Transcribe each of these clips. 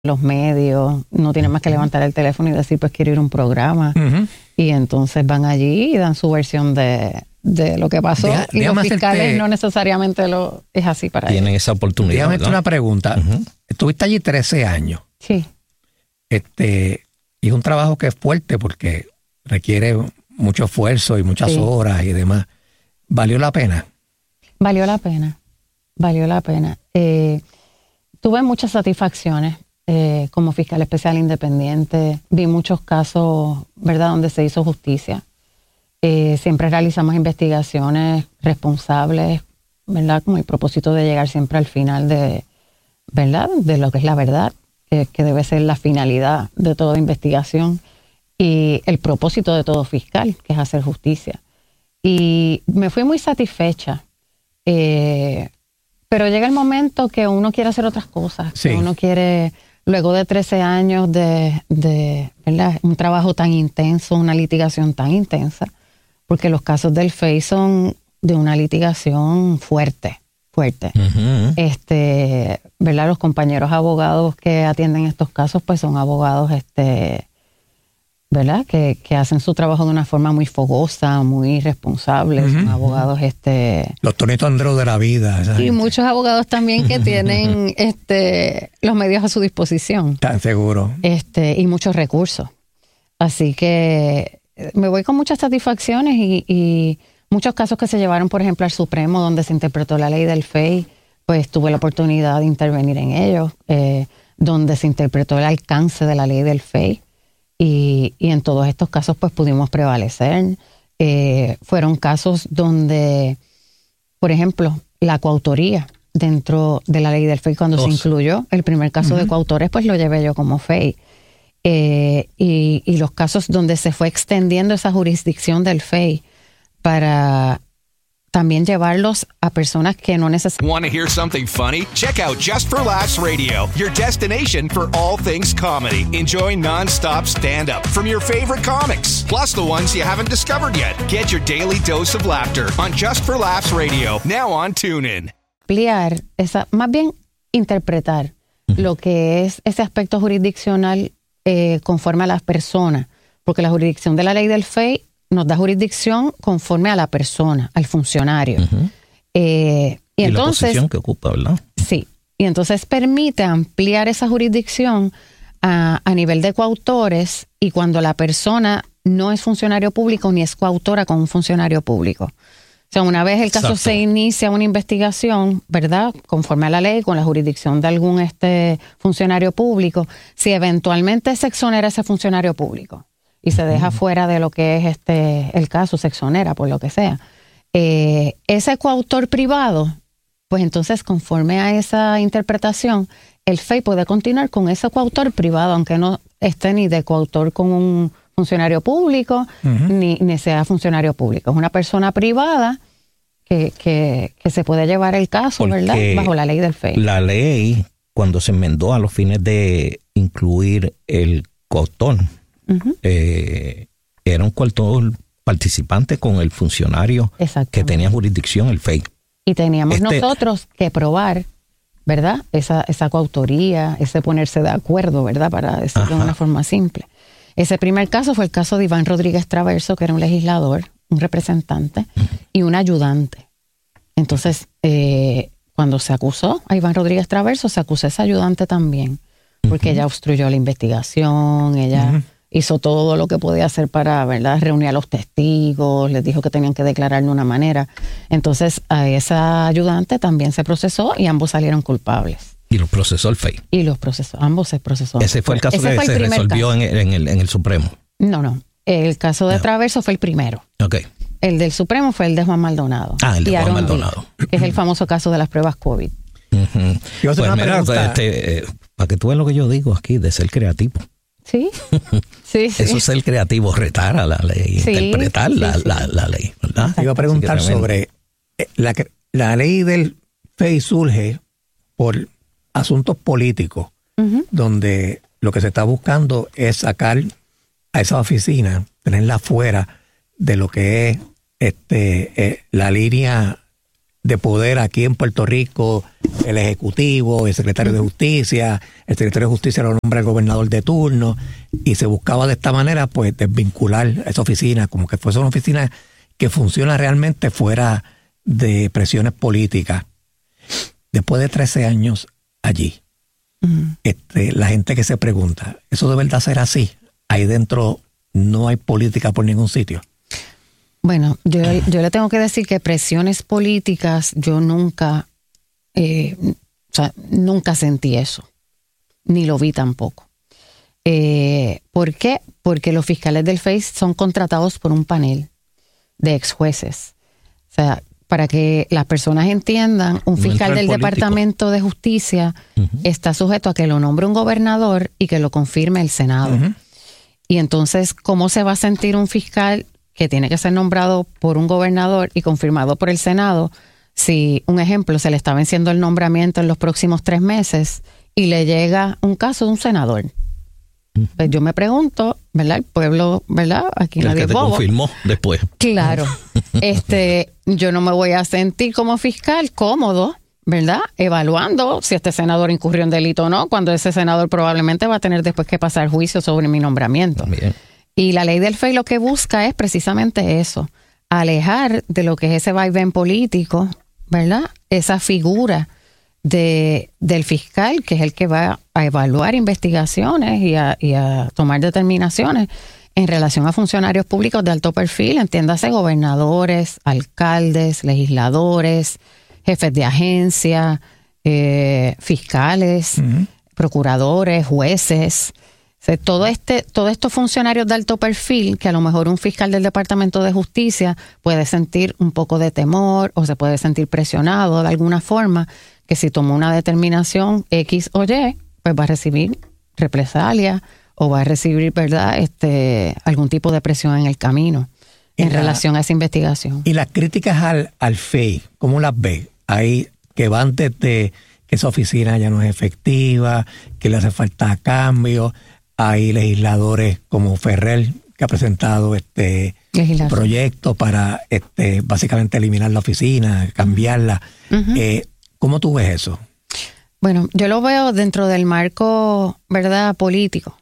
los medios, no tienen más que levantar el teléfono y decir, pues quiero ir a un programa. Y entonces van allí y dan su versión de lo que pasó. Y los fiscales no necesariamente es así para ellos. Tienen esa oportunidad. Déjame hacerte una pregunta. Estuviste allí 13 años. Sí. Y es un trabajo que es fuerte porque requiere mucho esfuerzo y muchas horas y demás. ¿Valió la pena? Valió la pena. Tuve muchas satisfacciones como fiscal especial independiente. Vi muchos casos, ¿verdad?, donde se hizo justicia. Siempre realizamos investigaciones responsables, ¿verdad?, con el propósito de llegar siempre al final de, ¿verdad?, de lo que es la verdad, que debe ser la finalidad de toda investigación y el propósito de todo fiscal, que es hacer justicia. Y me fui muy satisfecha. Pero llega el momento que uno quiere hacer otras cosas, que uno quiere, luego de 13 años de ¿verdad?, un trabajo tan intenso, una litigación tan intensa, porque los casos del FEI son de una litigación fuerte. ¿Verdad? Los compañeros abogados que atienden estos casos, pues son abogados, ¿verdad?, que hacen su trabajo de una forma muy fogosa, muy responsable. Son abogados, los Tonito Andreu de la vida. Y muchos abogados también que tienen los medios a su disposición. Tan seguro. Y muchos recursos. Así que me voy con muchas satisfacciones y muchos casos que se llevaron, por ejemplo, al Supremo, donde se interpretó la ley del FEI, pues tuve la oportunidad de intervenir en ellos, donde se interpretó el alcance de la ley del FEI. Y en todos estos casos pues pudimos prevalecer. Fueron casos donde, por ejemplo, la coautoría dentro de la ley del FEI, cuando se incluyó el primer caso de coautores, pues lo llevé yo como FEI. Y los casos donde se fue extendiendo esa jurisdicción del FEI para también llevarlos a personas que no necesitan. Want to hear something funny? Check out Just for Laughs Radio, your destination for all things comedy. Enjoy non-stop stand-up from your favorite comics, plus the ones you haven't discovered yet. Get your daily dose of laughter on Just for Laughs Radio, now on TuneIn. Ampliar, más bien interpretar lo que es ese aspecto jurisdiccional conforme a las personas, porque la jurisdicción de la ley del FEI nos da jurisdicción conforme a la persona, al funcionario. Y entonces, la posición que ocupa, ¿verdad? Sí. Y entonces permite ampliar esa jurisdicción a nivel de coautores y cuando la persona no es funcionario público ni es coautora con un funcionario público. O sea, una vez el caso se inicia una investigación, ¿verdad?, conforme a la ley, con la jurisdicción de algún funcionario público, si eventualmente se exonera ese funcionario público y se deja fuera de lo que es el caso, se exonera por lo que sea. Ese coautor privado, pues entonces conforme a esa interpretación, el FEI puede continuar con ese coautor privado, aunque no esté ni de coautor con un funcionario público, ni sea funcionario público. Es una persona privada que se puede llevar el caso, porque, ¿verdad?, bajo la ley del FEI. La ley, cuando se enmendó a los fines de incluir el coautor, era un coautor participante con el funcionario que tenía jurisdicción, el FEI. Y teníamos nosotros que probar, ¿verdad?, esa coautoría, ese ponerse de acuerdo, ¿verdad?, para decirlo de una forma simple. Ese primer caso fue el caso de Iván Rodríguez Traverso, que era un legislador, un representante y un ayudante. Entonces, cuando se acusó a Iván Rodríguez Traverso, se acusó a ese ayudante también, porque ella obstruyó la investigación, ella hizo todo lo que podía hacer para, ¿verdad?, reunir a los testigos, les dijo que tenían que declarar de una manera. Entonces, a esa ayudante también se procesó y ambos salieron culpables. Y los procesó el FEI. Ambos se procesó. Ese fue el caso que se resolvió en el Supremo. No. El caso de Traverso fue el primero. Okay. El del Supremo fue el de Juan Maldonado. El de Juan Maldonado. Que es el famoso caso de las pruebas COVID. Pues mira, para que tú veas lo que yo digo aquí, de ser creativo. Sí. Eso es ser creativo, retar a la ley, interpretar la ley, ¿verdad? Te iba a preguntar sobre la ley del FEI surge por asuntos políticos, donde lo que se está buscando es sacar a esa oficina, tenerla fuera de lo que es la línea de poder aquí en Puerto Rico, el Ejecutivo, el Secretario de Justicia, el Secretario de Justicia lo nombra el gobernador de turno, y se buscaba de esta manera pues desvincular esa oficina, como que fuese una oficina que funciona realmente fuera de presiones políticas. Después de 13 años allí, la gente que se pregunta, ¿eso de verdad será así? Ahí dentro no hay política por ningún sitio. Bueno, yo le tengo que decir que presiones políticas yo nunca, nunca sentí eso, ni lo vi tampoco. ¿Por qué? Porque los fiscales del FEI son contratados por un panel de ex jueces. O sea, para que las personas entiendan, un fiscal del Departamento de Justicia está sujeto a que lo nombre un gobernador y que lo confirme el Senado. Y entonces, ¿cómo se va a sentir un fiscal que tiene que ser nombrado por un gobernador y confirmado por el Senado si, un ejemplo, se le está venciendo el nombramiento en los próximos 3 meses y le llega un caso de un senador? Pues yo me pregunto, ¿verdad? El pueblo, ¿verdad? Aquí nadie es bobo. El que te confirmó después. Claro. Yo no me voy a sentir como fiscal cómodo, ¿verdad? Evaluando si este senador incurrió en delito o no, cuando ese senador probablemente va a tener después que pasar juicio sobre mi nombramiento. Bien. Y la ley del FEI lo que busca es precisamente eso, alejar de lo que es ese vaivén político, ¿verdad? Esa figura del fiscal, que es el que va a evaluar investigaciones y a tomar determinaciones en relación a funcionarios públicos de alto perfil, entiéndase gobernadores, alcaldes, legisladores, jefes de agencia, fiscales, procuradores, jueces. O sea, todos estos funcionarios de alto perfil, que a lo mejor un fiscal del Departamento de Justicia puede sentir un poco de temor o se puede sentir presionado de alguna forma, que si tomó una determinación X o Y, pues va a recibir represalia o va a recibir, ¿verdad?, algún tipo de presión en el camino en relación a esa investigación. Y las críticas al FEI, ¿cómo las ves? Hay que van desde que esa oficina ya no es efectiva, que le hace falta cambio. Hay legisladores como Ferrer, que ha presentado proyecto para básicamente eliminar la oficina, cambiarla. ¿Cómo tú ves eso? Bueno, yo lo veo dentro del marco, ¿verdad?, político.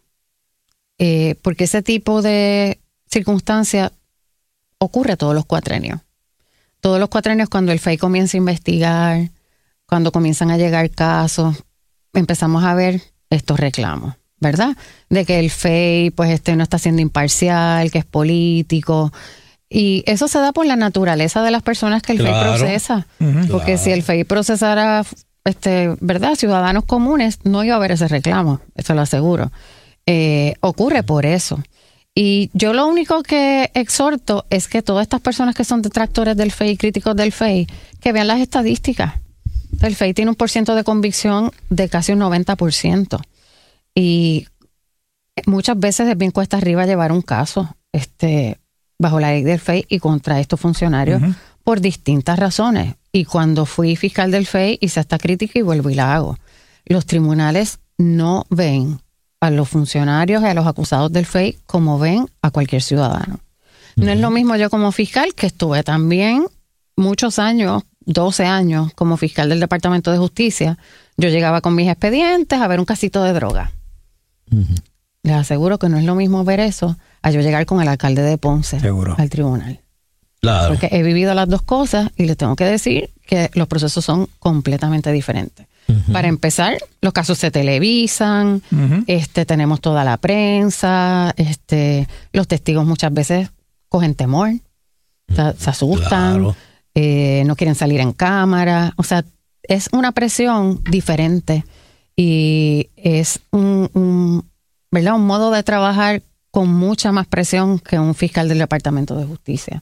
Porque ese tipo de circunstancia ocurre todos los cuatrenios. Todos los cuatrenios, cuando el FEI comienza a investigar, cuando comienzan a llegar casos, empezamos a ver estos reclamos, ¿verdad? De que el FEI pues no está siendo imparcial, que es político. Y eso se da por la naturaleza de las personas que el FEI procesa. Porque si el FEI procesara, ¿verdad?, ciudadanos comunes, no iba a haber ese reclamo, eso lo aseguro. Ocurre por eso. Y yo lo único que exhorto es que todas estas personas que son detractores del FEI, críticos del FEI, que vean las estadísticas. El FEI tiene un % de convicción de casi un 90%. Y muchas veces es bien cuesta arriba llevar un caso bajo la ley del FEI y contra estos funcionarios por distintas razones. Y cuando fui fiscal del FEI hice esta crítica y vuelvo y la hago. Los tribunales no ven a los funcionarios y a los acusados del FEI como ven a cualquier ciudadano. No es lo mismo yo como fiscal, que estuve también muchos años, 12 años, como fiscal del Departamento de Justicia. Yo llegaba con mis expedientes a ver un casito de droga. Les aseguro que no es lo mismo ver eso a yo llegar con el alcalde de Ponce al tribunal. Claro. Porque he vivido las dos cosas y les tengo que decir que los procesos son completamente diferentes. Para empezar, los casos se televisan, tenemos toda la prensa, los testigos muchas veces cogen temor, se asustan, no quieren salir en cámara. O sea, es una presión diferente y es ¿verdad?, un modo de trabajar con mucha más presión que un fiscal del Departamento de Justicia.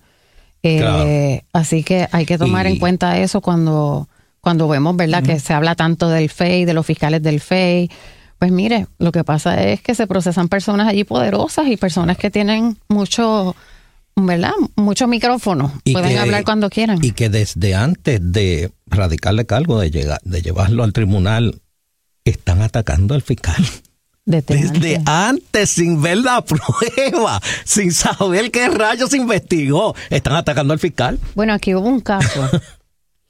Así que hay que tomar en cuenta eso cuando vemos, ¿verdad?, que se habla tanto del FEI, de los fiscales del FEI. Pues mire, lo que pasa es que se procesan personas allí poderosas y personas que tienen mucho, ¿verdad?, mucho micrófono. Pueden hablar cuando quieran. Y que desde antes de radicarle cargo, de llevarlo al tribunal, están atacando al fiscal. Desde antes, sin ver la prueba, sin saber qué rayos investigó, están atacando al fiscal. Bueno, aquí hubo un caso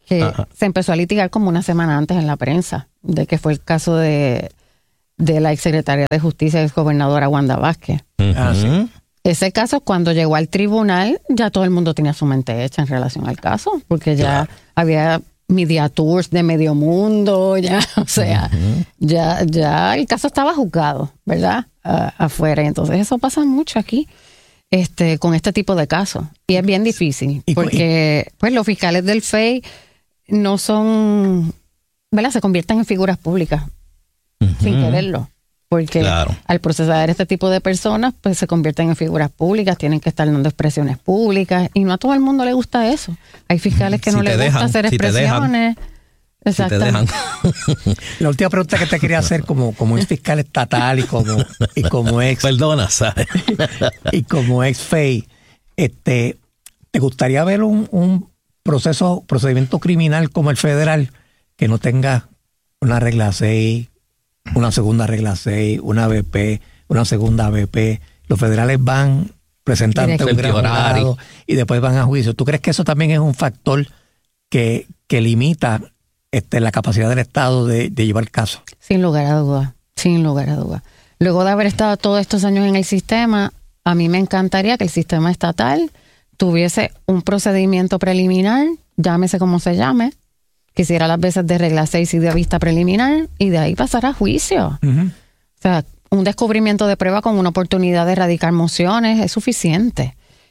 que se empezó a litigar como una semana antes en la prensa, de que fue el caso de la exsecretaria de Justicia y exgobernadora Wanda Vázquez. Sí. Ese caso, cuando llegó al tribunal, ya todo el mundo tenía su mente hecha en relación al caso, porque ya había media tours de medio mundo, ya, o sea, ya el caso estaba juzgado, ¿verdad? Afuera. Entonces eso pasa mucho aquí, con este tipo de casos. Y es bien difícil, porque pues los fiscales del FEI no son, ¿verdad? Se convierten en figuras públicas sin quererlo. Porque al procesar este tipo de personas, pues se convierten en figuras públicas, tienen que estar dando expresiones públicas, y no a todo el mundo le gusta eso. Hay fiscales que no les gusta hacer expresiones. Exactamente. La última pregunta que te quería hacer, como ex fiscal estatal y como ex... Perdona, ¿sabes? Y como ex FEI, ¿te gustaría ver un procedimiento criminal como el federal que no tenga una regla 6, una segunda regla 6, una BP, una segunda BP? Los federales van, presentan un gran jurado y después van a juicio. ¿Tú crees que eso también es un factor que limita la capacidad del Estado de llevar el caso? Sin lugar a duda, sin lugar a duda. Luego de haber estado todos estos años en el sistema, a mí me encantaría que el sistema estatal tuviese un procedimiento preliminar, llámese como se llame, que hiciera las veces de regla 6 y de vista preliminar, y de ahí pasar a juicio. O sea, un descubrimiento de prueba con una oportunidad de erradicar mociones es suficiente.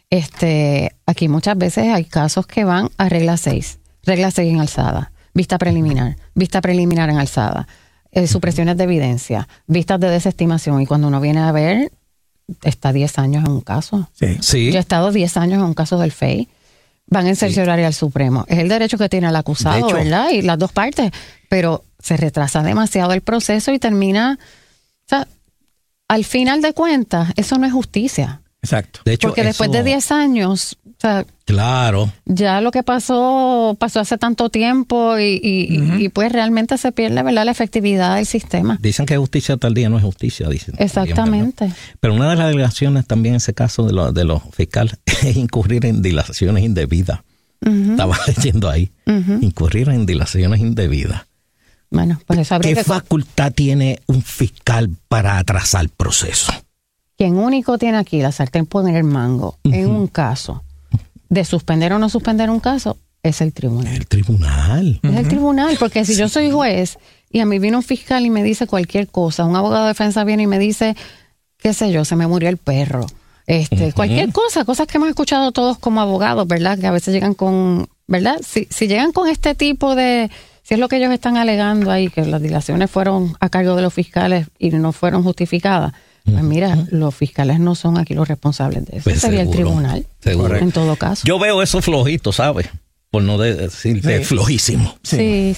Aquí muchas veces hay casos que van a regla 6 en alzada, vista preliminar en alzada, supresiones de evidencia, vistas de desestimación, y cuando uno viene a ver, está 10 años en un caso. Sí. Yo he estado 10 años en un caso del FEI. Van en cercioraria al Supremo. Es el derecho que tiene el acusado, ¿verdad? Y las dos partes. Pero se retrasa demasiado el proceso y termina... O sea, al final de cuentas, eso no es justicia. Exacto. De hecho, porque después de 10 años... O sea, claro. Ya lo que pasó hace tanto tiempo y pues realmente se pierde, ¿verdad?, la efectividad del sistema. Dicen que justicia tal día no es justicia, dicen. Exactamente. Pero una de las alegaciones también en ese caso de los fiscales es incurrir en dilaciones indebidas. Estaba leyendo ahí. Incurrir en dilaciones indebidas. Bueno, pues eso habría ¿Qué facultad tiene un fiscal para atrasar el proceso? Quien único tiene aquí la sartén por el mango en un caso de suspender o no suspender un caso es el tribunal. El tribunal. Es el tribunal, porque si yo soy juez y a mí viene un fiscal y me dice cualquier cosa, un abogado de defensa viene y me dice, qué sé yo, se me murió el perro, cualquier cosa, cosas que hemos escuchado todos como abogados, ¿verdad? Que a veces llegan con, ¿verdad? Si llegan con este tipo de, si es lo que ellos están alegando ahí, que las dilaciones fueron a cargo de los fiscales y no fueron justificadas, pues mira, los fiscales no son aquí los responsables de eso. Pues sería seguro, el tribunal, seguro. En todo caso. Yo veo eso flojito, ¿sabes? Por no decir que es flojísimo. Sí.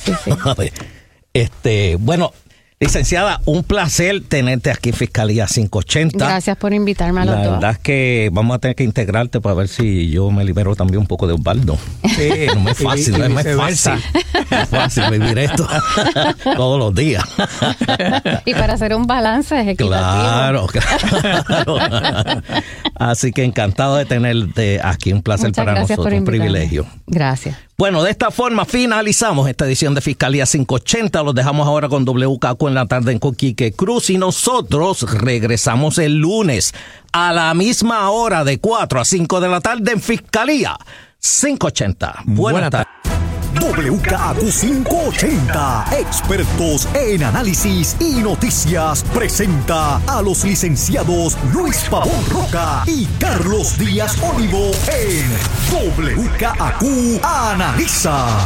Bueno, licenciada, un placer tenerte aquí en Fiscalía 580. Gracias por invitarme a los dos. La verdad es que vamos a tener que integrarte para ver si yo me libero también un poco de Osvaldo. Sí, no me es fácil, no es fácil vivir esto todos los días. Y para hacer un balance es equitativo. Claro. Así que encantado de tenerte aquí, un placer. Muchas para nosotros, un privilegio. Gracias. Bueno, de esta forma finalizamos esta edición de Fiscalía 580. Los dejamos ahora con WKQ en la tarde con Quique Cruz, y nosotros regresamos el lunes a la misma hora de 4 a 5 de la tarde en Fiscalía 580. Buenas tardes. WKQ 580, expertos en análisis y noticias, presenta a los licenciados Luis Pavón Roca y Carlos Díaz Olivo en WKQ Analiza.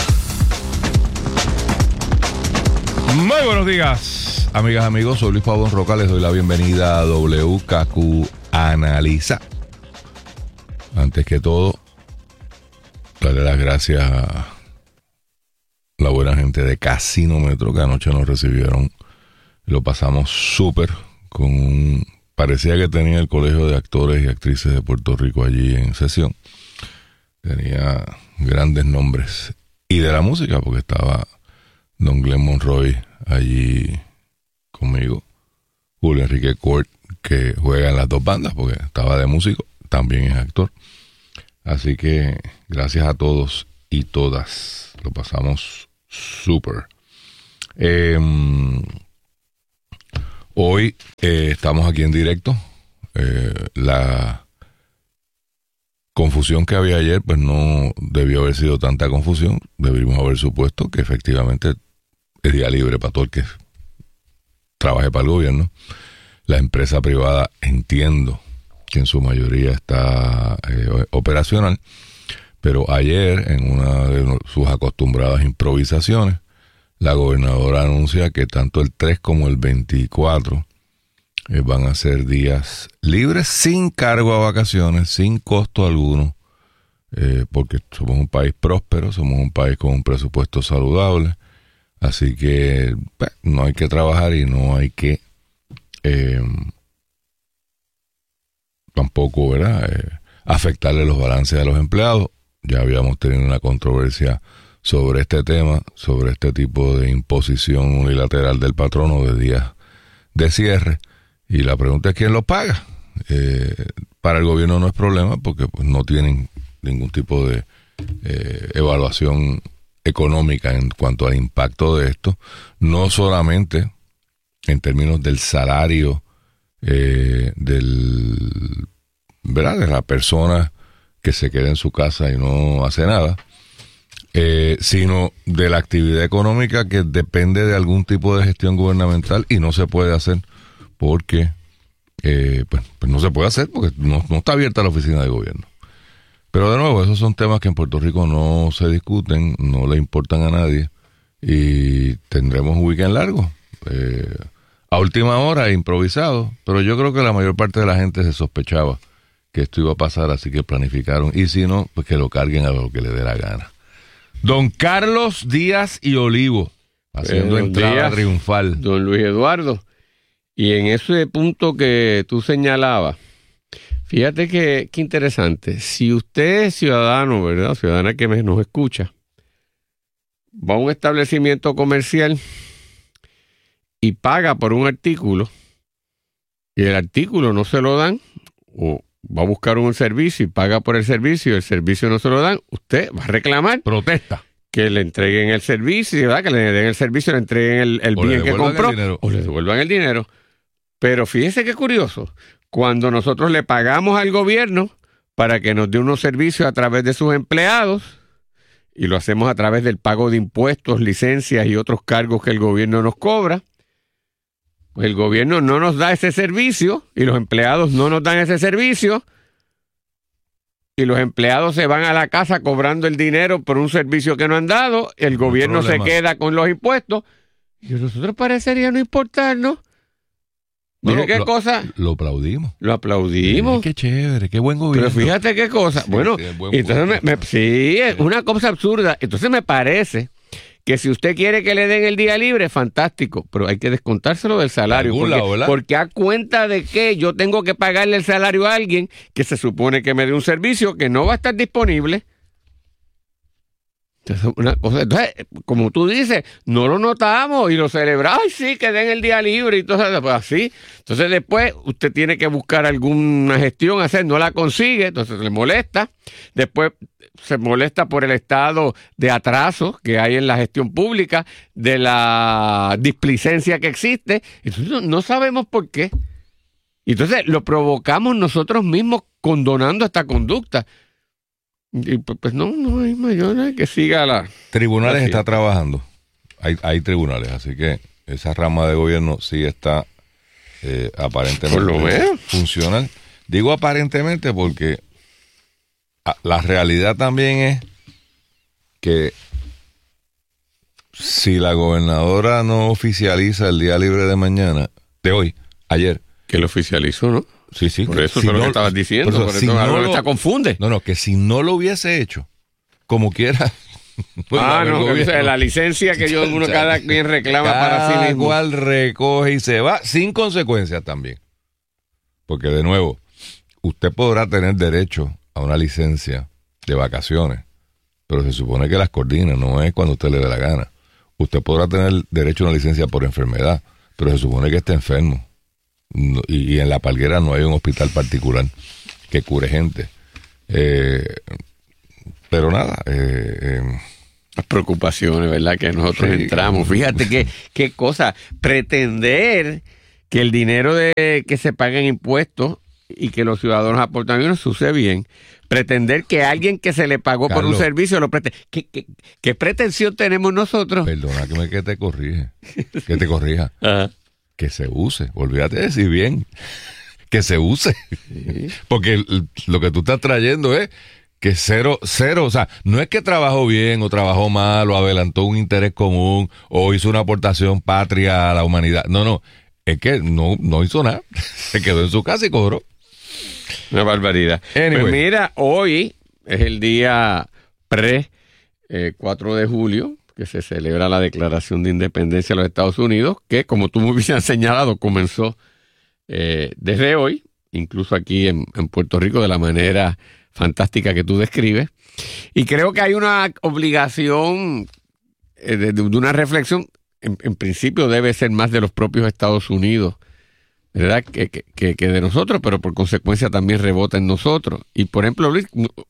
Muy buenos días, amigas, amigos. Soy Luis Pavón Roca. Les doy la bienvenida a WKQ Analiza. Antes que todo, darle las gracias a la buena gente de Casinómetro, que anoche nos recibieron. Lo pasamos súper parecía que tenía el Colegio de Actores y Actrices de Puerto Rico allí en sesión. Tenía grandes nombres. Y de la música, porque estaba Don Glenn Monroy allí conmigo. Julio Enrique Court, que juega en las dos bandas, porque estaba de músico, también es actor. Así que gracias a todos. y todas. Lo pasamos súper. Hoy estamos aquí en directo. La confusión que había ayer, pues no debió haber sido tanta confusión. Deberíamos haber supuesto que efectivamente es día libre para todo el que trabaje para el gobierno. La empresa privada, entiendo que en su mayoría está operacional, pero ayer, en una de sus acostumbradas improvisaciones, la gobernadora anuncia que tanto el 3 como el 24 van a ser días libres, sin cargo a vacaciones, sin costo alguno, porque somos un país próspero, somos un país con un presupuesto saludable, así que no hay que trabajar y no hay que tampoco, ¿verdad?, afectarle los balances a los empleados. Ya habíamos tenido una controversia sobre este tema, sobre este tipo de imposición unilateral del patrono de días de cierre. Y la pregunta es quién lo paga. Para el gobierno no es problema porque pues, no tienen ningún tipo de evaluación económica en cuanto al impacto de esto. No solamente en términos del salario ¿verdad?, de la persona que se queda en su casa y no hace nada, sino de la actividad económica que depende de algún tipo de gestión gubernamental y no se puede hacer porque pues no se puede hacer porque no está abierta la oficina de gobierno. Pero de nuevo, esos son temas que en Puerto Rico no se discuten, no le importan a nadie y tendremos un weekend largo. A última hora, improvisado, pero yo creo que la mayor parte de la gente se sospechaba que esto iba a pasar, así que planificaron, y si no, pues que lo carguen a lo que le dé la gana. Don Carlos Díaz y Olivo, haciendo entrada triunfal. Don Luis Eduardo, y en ese punto que tú señalabas, fíjate que interesante, si usted es ciudadano, ¿verdad?, ciudadana que nos escucha, va a un establecimiento comercial y paga por un artículo, y el artículo no se lo dan, o va a buscar un servicio y paga por el servicio no se lo dan, usted va a reclamar. Protesta. Que le entreguen el servicio, ¿verdad?, que le den el servicio, le entreguen el bien que compró, o le devuelvan el dinero. Pero fíjese qué curioso, cuando nosotros le pagamos al gobierno para que nos dé unos servicios a través de sus empleados, y lo hacemos a través del pago de impuestos, licencias y otros cargos que el gobierno nos cobra, pues el gobierno no nos da ese servicio y los empleados no nos dan ese servicio y los empleados se van a la casa cobrando el dinero por un servicio que no han dado, el gobierno se queda con los impuestos y a nosotros parecería no importarnos. Mire qué cosa. Lo aplaudimos. Lo aplaudimos. Qué chévere, qué buen gobierno. Pero fíjate qué cosa. Sí, bueno, entonces sí, es una cosa absurda. Entonces me parece que si usted quiere que le den el día libre, fantástico, pero hay que descontárselo del salario. Porque a cuenta de que yo tengo que pagarle el salario a alguien que se supone que me dé un servicio que no va a estar disponible. Entonces, una cosa, entonces, como tú dices, no lo notamos y lo celebramos. Ay, sí, que den el día libre y todo eso. Pues así. Entonces después usted tiene que buscar alguna gestión hacer, no la consigue, entonces le molesta. Después se molesta por el estado de atraso que hay en la gestión pública, de la displicencia que existe. Entonces no sabemos por qué. Entonces lo provocamos nosotros mismos condonando esta conducta. Y pues no hay mayor que siga la... Tribunales está trabajando. Hay tribunales, así que esa rama de gobierno sí está aparentemente funcional. Digo aparentemente porque la realidad también es que si la gobernadora no oficializa el día libre de mañana, de hoy, ayer. Que lo oficializó, ¿no? Sí. Por eso es lo que estabas diciendo. Por eso ahora confunde. No, que si no lo hubiese hecho, como quiera. Pues la licencia que uno cada quien reclama para sí mismo. Cada cual recoge y se va sin consecuencias también. Porque de nuevo, usted podrá tener derecho a una licencia de vacaciones, pero se supone que las coordina, no es cuando usted le dé la gana. Usted podrá tener derecho a una licencia por enfermedad, pero se supone que esté enfermo. Y en La Palguera no hay un hospital particular que cure gente. Pero nada, las preocupaciones, ¿verdad? Que nosotros entramos. Fíjate qué cosa, pretender que el dinero que se paga en impuestos y que los ciudadanos aportan no se use bien. Pretender que alguien que se le pagó Carlos, por un servicio lo preste. ¿Qué pretensión tenemos nosotros? Perdona que te corrija. Ajá. Que se use. Olvídate de decir bien. Que se use. Sí. Porque lo que tú estás trayendo es que cero, o sea, no es que trabajó bien o trabajó mal o adelantó un interés común o hizo una aportación patria a la humanidad. No, es que no hizo nada. Se quedó en su casa y cobró. Una barbaridad. Anyway. Pues mira, hoy es el día 4 de julio, que se celebra la Declaración de Independencia de los Estados Unidos, que como tú muy bien has señalado, comenzó desde hoy, incluso aquí en Puerto Rico, de la manera fantástica que tú describes. Y creo que hay una obligación de una reflexión, en principio debe ser más de los propios Estados Unidos, ¿verdad? Que de nosotros, pero por consecuencia también rebota en nosotros. Y por ejemplo, Luis,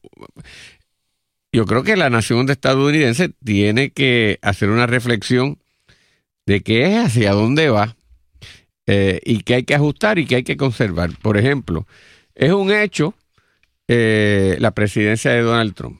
yo creo que la nación estadounidense tiene que hacer una reflexión de qué es, hacia dónde va, y qué hay que ajustar y qué hay que conservar. Por ejemplo, es un hecho la presidencia de Donald Trump.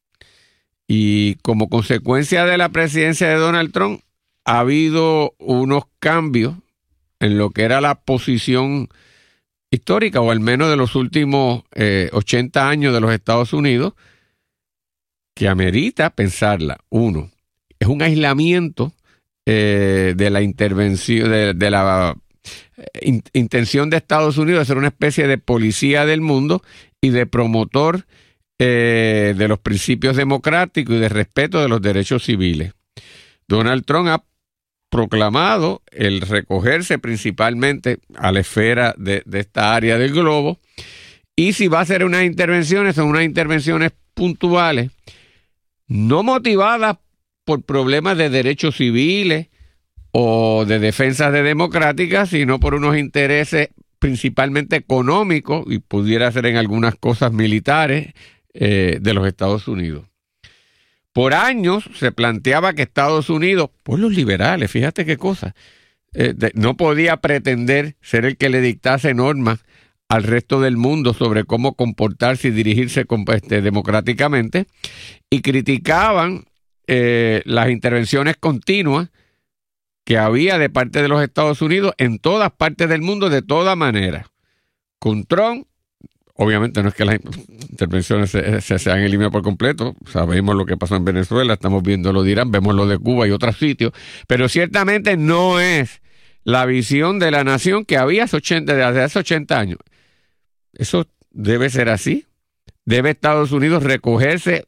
Y como consecuencia de la presidencia de Donald Trump, ha habido unos cambios en lo que era la posición histórica, o al menos de los últimos 80 años de los Estados Unidos, que amerita pensarla. Uno, es un aislamiento de la intervención, de la intención de Estados Unidos de ser una especie de policía del mundo y de promotor de los principios democráticos y de respeto de los derechos civiles. Donald Trump ha proclamado el recogerse principalmente a la esfera de esta área del globo, y si va a hacer unas intervenciones, son unas intervenciones puntuales, no motivadas por problemas de derechos civiles o de defensa de democráticas, sino por unos intereses principalmente económicos, y pudiera ser en algunas cosas militares de los Estados Unidos. Por años se planteaba que Estados Unidos, por los liberales, fíjate qué cosa, no podía pretender ser el que le dictase normas al resto del mundo sobre cómo comportarse y dirigirse democráticamente, y criticaban las intervenciones continuas que había de parte de los Estados Unidos en todas partes del mundo de toda manera. Con Trump, obviamente no es que las intervenciones se han eliminado por completo, sabemos lo que pasó en Venezuela, estamos viendo lo de Irán, vemos lo de Cuba y otros sitios, pero ciertamente no es la visión de la nación que había desde hace 80 años. Eso debe ser así. Debe Estados Unidos recogerse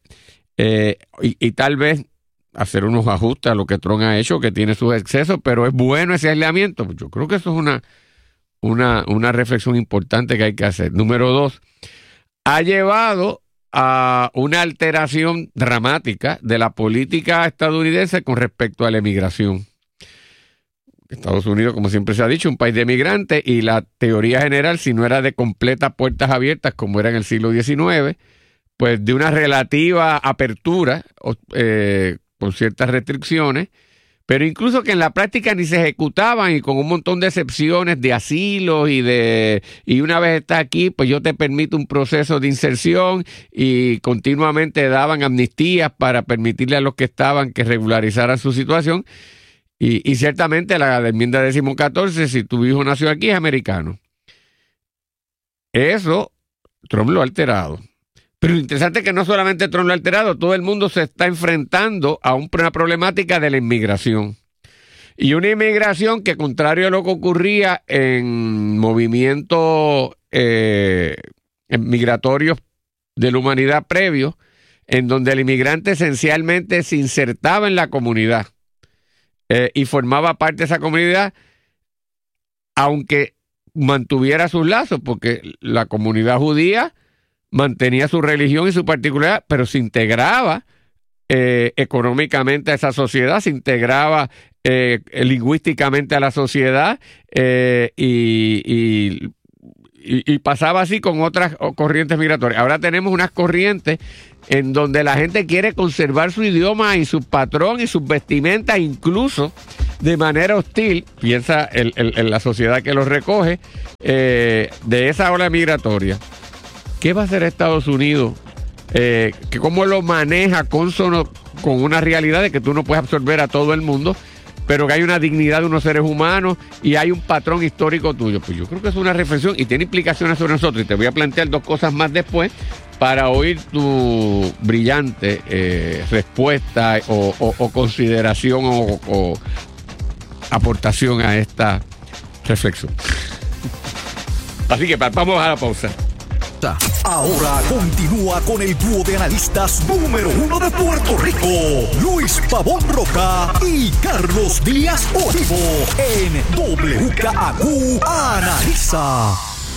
y tal vez hacer unos ajustes a lo que Trump ha hecho, que tiene sus excesos, pero es bueno ese aislamiento. Yo creo que eso es una reflexión importante que hay que hacer. Número 2, ha llevado a una alteración dramática de la política estadounidense con respecto a la emigración. Estados Unidos, como siempre se ha dicho, un país de migrantes, y la teoría general, si no era de completas puertas abiertas como era en el siglo XIX, pues de una relativa apertura con ciertas restricciones, pero incluso que en la práctica ni se ejecutaban, y con un montón de excepciones de asilo y una vez estás aquí, pues yo te permito un proceso de inserción, y continuamente daban amnistías para permitirle a los que estaban que regularizaran su situación. Y ciertamente la enmienda 14, si tu hijo nació aquí, es americano. Eso Trump lo ha alterado. Pero lo interesante es que no solamente Trump lo ha alterado, todo el mundo se está enfrentando a una problemática de la inmigración. Y una inmigración que, contrario a lo que ocurría en movimientos migratorios de la humanidad previos, en donde el inmigrante esencialmente se insertaba en la comunidad y formaba parte de esa comunidad, aunque mantuviera sus lazos, porque la comunidad judía mantenía su religión y su particularidad, pero se integraba económicamente a esa sociedad, se integraba lingüísticamente a la sociedad, y pasaba así con otras corrientes migratorias. Ahora tenemos unas corrientes en donde la gente quiere conservar su idioma y su patrón y sus vestimentas, incluso de manera hostil, piensa en la sociedad que los recoge, de esa ola migratoria. ¿Qué va a hacer Estados Unidos? ¿Cómo lo maneja consono con una realidad de que tú no puedes absorber a todo el mundo, pero que hay una dignidad de unos seres humanos y hay un patrón histórico tuyo? Pues yo creo que es una reflexión y tiene implicaciones sobre nosotros. Y te voy a plantear dos cosas más después para oír tu brillante respuesta o consideración o aportación a esta reflexión. Así que vamos a la pausa. Ahora continúa con el dúo de analistas número 1 de Puerto Rico, Luis Pavón Roca y Carlos Díaz Olivo, en WKAQ Analiza.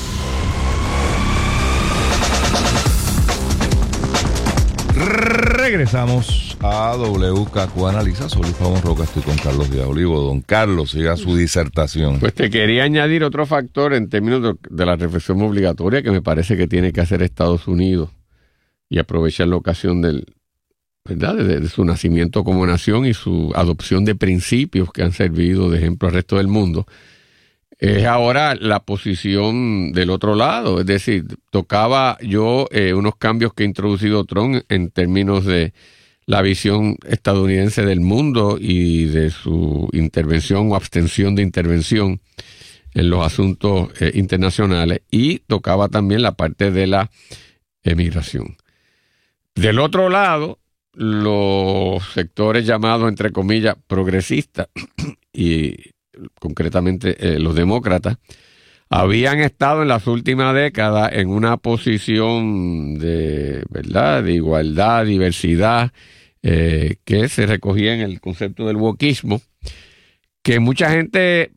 Regresamos a WKQ Analiza. Soy Luis Pavón Roca, estoy con Carlos Díaz Olivo. Don Carlos, siga su disertación. Pues te quería añadir otro factor en términos de la reflexión obligatoria que me parece que tiene que hacer Estados Unidos y aprovechar la ocasión ¿verdad? De su nacimiento como nación y su adopción de principios que han servido de ejemplo al resto del mundo. Es ahora la posición del otro lado, es decir, tocaba yo unos cambios que ha introducido Trump en términos de la visión estadounidense del mundo y de su intervención o abstención de intervención en los asuntos internacionales, y tocaba también la parte de la emigración. Del otro lado, los sectores llamados, entre comillas, progresistas y concretamente los demócratas, habían estado en las últimas décadas en una posición de, ¿verdad?, de igualdad, diversidad, que se recogía en el concepto del wokismo, que mucha gente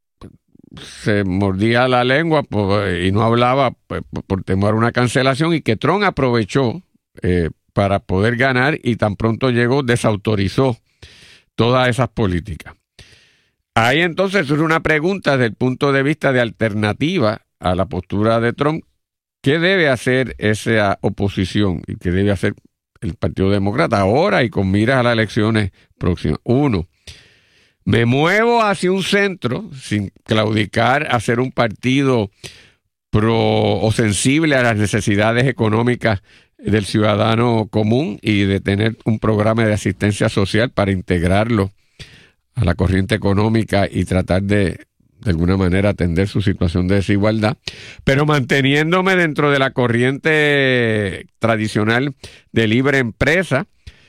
se mordía la lengua y no hablaba por temor a una cancelación, y que Trump aprovechó para poder ganar, y tan pronto llegó desautorizó todas esas políticas. Ahí entonces surge una pregunta desde el punto de vista de alternativa a la postura de Trump. ¿Qué debe hacer esa oposición y qué debe hacer el Partido Demócrata ahora y con miras a las elecciones próximas? Uno, me muevo hacia un centro sin claudicar a ser un partido pro o sensible a las necesidades económicas del ciudadano común y de tener un programa de asistencia social para integrarlo a la corriente económica y tratar de alguna manera atender su situación de desigualdad, pero manteniéndome dentro de la corriente tradicional de libre empresa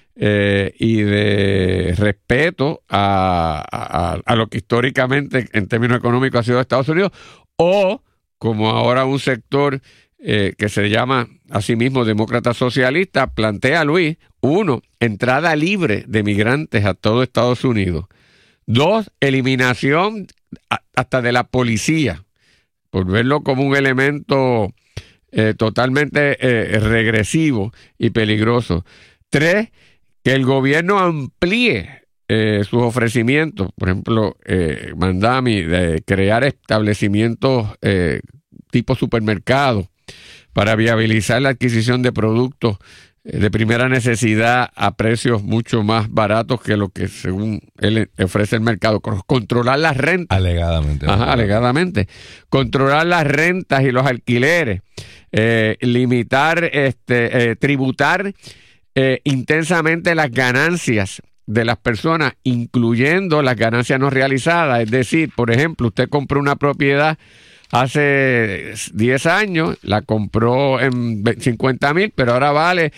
y de respeto a lo que históricamente en términos económicos ha sido Estados Unidos, o como ahora un sector que se llama a sí mismo demócrata socialista plantea, Luis: uno, entrada libre de migrantes a todo Estados Unidos; dos, eliminación hasta de la policía, por verlo como un elemento totalmente regresivo y peligroso; tres, que el gobierno amplíe sus ofrecimientos, por ejemplo, Mandami, de crear establecimientos tipo supermercados para viabilizar la adquisición de productos de primera necesidad a precios mucho más baratos que lo que según él ofrece el mercado; controlar las rentas. Alegadamente. Ajá, alegadamente. Controlar las rentas y los alquileres, limitar, tributar intensamente las ganancias de las personas, incluyendo las ganancias no realizadas. Es decir, por ejemplo, usted compró una propiedad hace 10 años, la compró en $50,000, pero ahora vale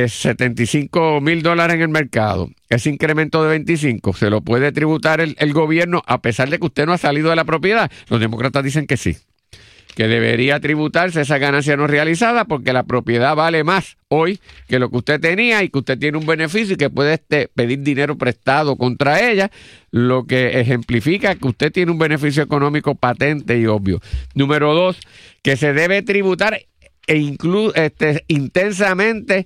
$75,000 en el mercado. Ese incremento de 25 se lo puede tributar el gobierno a pesar de que usted no ha salido de la propiedad. Los demócratas dicen que sí, que debería tributarse esa ganancia no realizada porque la propiedad vale más hoy que lo que usted tenía y que usted tiene un beneficio y que puede pedir dinero prestado contra ella, lo que ejemplifica que usted tiene un beneficio económico patente y obvio. Número dos, que se debe tributar intensamente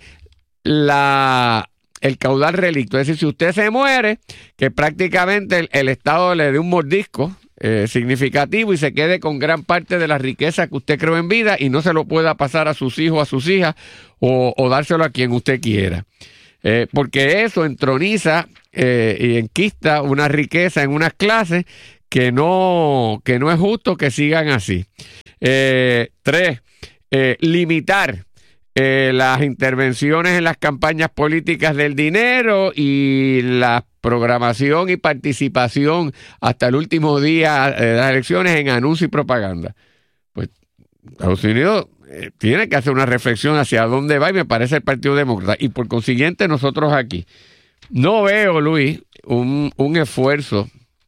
el caudal relicto. Es decir, si usted se muere, que prácticamente el Estado le dé un mordisco significativo y se quede con gran parte de la riqueza que usted creó en vida y no se lo pueda pasar a sus hijos, a sus hijas o dárselo a quien usted quiera. Porque eso entroniza y enquista una riqueza en unas clases que no es justo que sigan así. 3, limitar las intervenciones en las campañas políticas del dinero y la programación y participación hasta el último día de las elecciones en anuncio y propaganda. Pues Estados Unidos tiene que hacer una reflexión hacia dónde va y me parece el Partido Demócrata. Y por consiguiente nosotros aquí no veo, Luis, un esfuerzo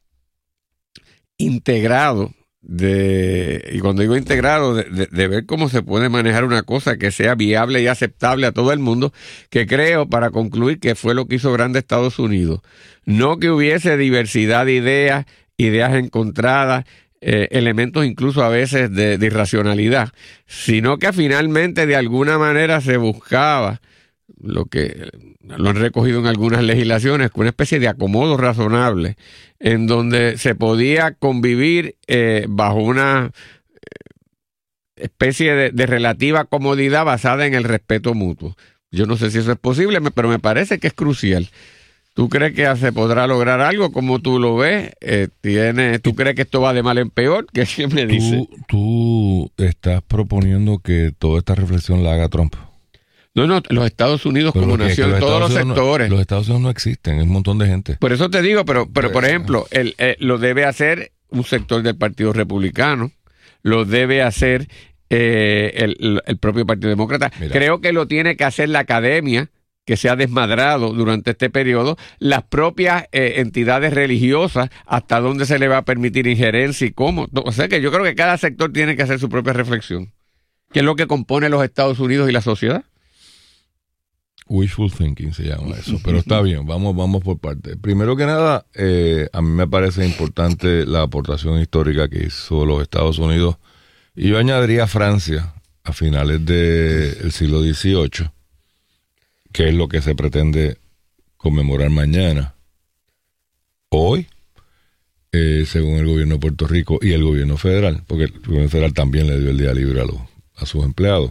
integrado y cuando digo integrado, de ver cómo se puede manejar una cosa que sea viable y aceptable a todo el mundo, que creo, para concluir, que fue lo que hizo grande Estados Unidos. No que hubiese diversidad de ideas encontradas, elementos incluso a veces de irracionalidad, sino que finalmente de alguna manera se buscaba lo que lo han recogido en algunas legislaciones, una especie de acomodo razonable en donde se podía convivir bajo una especie de relativa comodidad basada en el respeto mutuo. Yo no sé si eso es posible, pero me parece que es crucial. ¿Tú crees que se podrá lograr algo como tú lo ves? ¿Tú crees que esto va de mal en peor? ¿Qué me dice? ¿Tú estás proponiendo que toda esta reflexión la haga Trump? No, los Estados Unidos como nación, todos los sectores. Los Estados Unidos no existen, es un montón de gente. Por eso te digo, pero por ejemplo, lo debe hacer un sector del Partido Republicano, lo debe hacer el propio Partido Demócrata. Mira. Creo que lo tiene que hacer la academia, que se ha desmadrado durante este periodo, las propias entidades religiosas, hasta dónde se le va a permitir injerencia y cómo. O sea que yo creo que cada sector tiene que hacer su propia reflexión. ¿Qué es lo que compone los Estados Unidos y la sociedad? Wishful thinking se llama eso, pero está bien, vamos por partes. Primero que nada, a mí me parece importante la aportación histórica que hizo los Estados Unidos, y yo añadiría Francia a finales del siglo XVIII, que es lo que se pretende conmemorar mañana. Hoy, según el gobierno de Puerto Rico y el gobierno federal, porque el gobierno federal también le dio el día libre a sus empleados.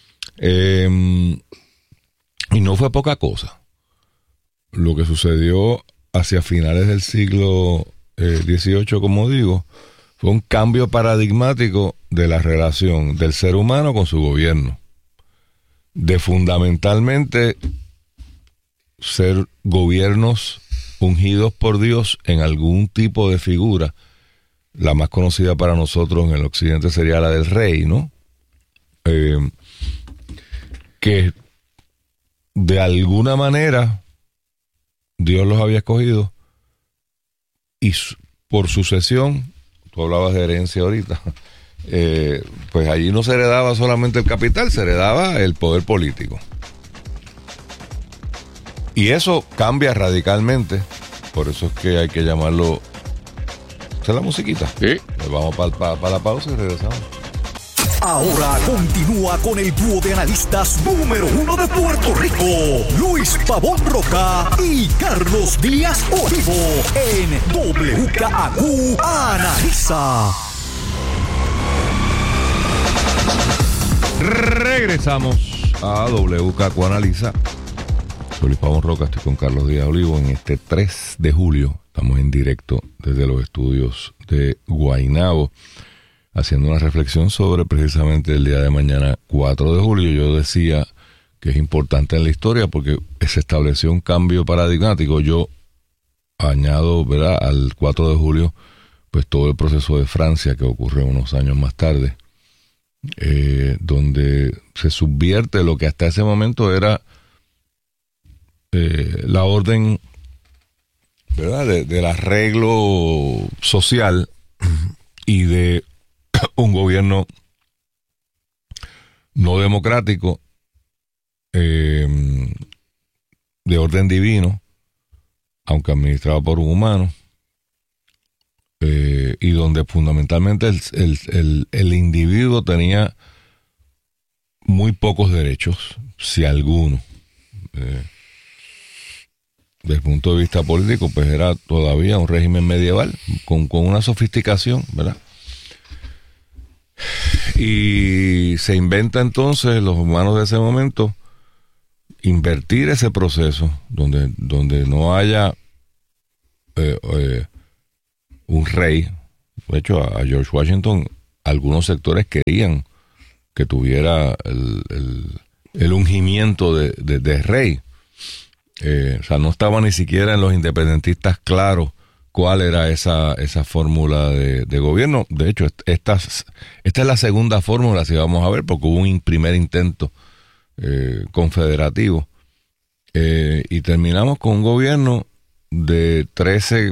Y no fue poca cosa. Lo que sucedió hacia finales del siglo XVIII, como digo, fue un cambio paradigmático de la relación del ser humano con su gobierno. De fundamentalmente ser gobiernos ungidos por Dios en algún tipo de figura. La más conocida para nosotros en el occidente sería la del rey, ¿no? Que de alguna manera Dios los había escogido y por sucesión, tú hablabas de herencia ahorita, pues allí no se heredaba solamente el capital, se heredaba el poder político. Y eso cambia radicalmente, por eso es que hay que llamarlo... ¿Esa es la musiquita? Sí. Pues vamos para la pausa y regresamos. Ahora continúa con el dúo de analistas número 1 de Puerto Rico, Luis Pavón Roca y Carlos Díaz Olivo, en WKAQ Analiza. Regresamos a WKAQ Analiza. Soy Luis Pavón Roca, estoy con Carlos Díaz Olivo en este 3 de julio. Estamos en directo desde los estudios de Guaynabo, haciendo una reflexión sobre precisamente el día de mañana, 4 de julio. Yo decía que es importante en la historia porque se estableció un cambio paradigmático. Yo añado, ¿verdad?, al 4 de julio, pues todo el proceso de Francia que ocurrió unos años más tarde, donde se subvierte lo que hasta ese momento era la orden, ¿verdad?, del arreglo social y de un gobierno no democrático, de orden divino, aunque administrado por un humano, y donde fundamentalmente el individuo tenía muy pocos derechos, si alguno. desde el punto de vista político, pues era todavía un régimen medieval con una sofisticación, ¿verdad? Y se inventa entonces los humanos de ese momento invertir ese proceso donde no haya un rey. De hecho, a George Washington algunos sectores querían que tuviera el ungimiento de rey. O sea, no estaba ni siquiera en los independentistas claro cuál era esa fórmula de gobierno. De hecho, esta es la segunda fórmula, si vamos a ver, porque hubo un primer intento confederativo. Y terminamos con un gobierno de 13